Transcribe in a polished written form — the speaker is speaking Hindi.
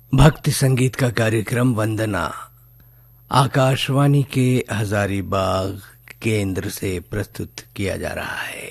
भक्ति संगीत का कार्यक्रम वंदना आकाशवाणी के हजारीबाग केंद्र से प्रस्तुत किया जा रहा है।